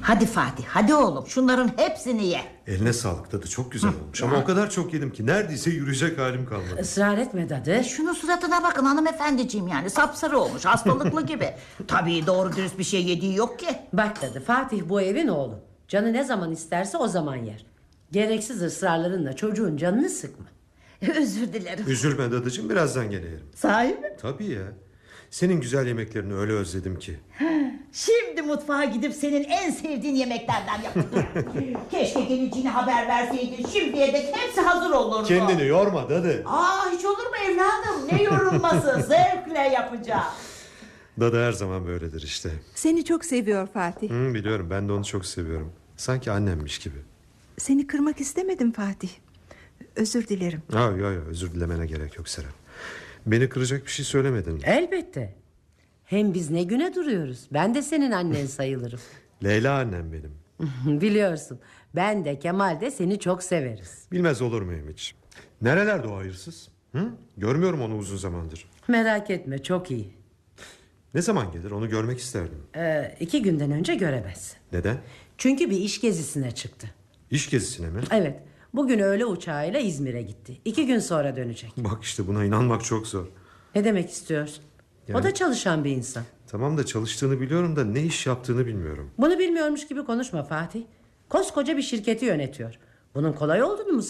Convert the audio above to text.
Hadi Fatih, hadi oğlum, şunların hepsini ye. Eline sağlık, tadı çok güzel olmuş. Ama o kadar çok yedim ki neredeyse yürüyecek halim kalmadı. Israr etme dadı. Şunun suratına bakın hanımefendiciğim, yani sapsarı olmuş, hastalıklı gibi. Tabii doğru dürüst bir şey yediği yok ki. Bak dadı, Fatih bu evin oğlu. Canı ne zaman isterse o zaman yer. Gereksiz ısrarlarınla çocuğun canını sıkma. Özür dilerim. Üzülme dadıcığım, birazdan gene yerim. Sahi mi? Tabii ya. Senin güzel yemeklerini öyle özledim ki. Şimdi mutfağa gidip senin en sevdiğin yemeklerden yapacağım. Keşke geleceğini haber verseydin, şimdiye dek hepsi hazır olurdu. Kendini yorma dadı. Hiç olur mu evladım, ne yorulması, zevkle yapacağım. Dadı her zaman böyledir işte. Seni çok seviyor Fatih. Biliyorum, ben de onu çok seviyorum. Sanki annemmiş gibi. Seni kırmak istemedim Fatih. Özür dilerim. Yok, özür dilemene gerek yok Serap. Beni kıracak bir şey söylemedin. Elbette. Hem biz ne güne duruyoruz. Ben de senin annen sayılırım. Leyla annem benim. Biliyorsun, ben de Kemal de seni çok severiz. Bilmez olur muyum hiç? Nerelerde o hayırsız? Görmüyorum onu uzun zamandır. Merak etme, çok iyi. Ne zaman gelir, onu görmek isterdim. 2 günden önce göremezsin. Neden? Çünkü bir iş gezisine çıktı. İş gezisine mi? Evet, bugün öğle uçağıyla İzmir'e gitti. 2 gün sonra dönecek. Bak işte, buna inanmak çok zor. Ne demek istiyorsun? Yani... O da çalışan bir insan. Tamam da çalıştığını biliyorum da ne iş yaptığını bilmiyorum. Bunu bilmiyormuş gibi konuşma Fatih. Koskoca bir şirketi yönetiyor. Bunun kolay olduğunu mu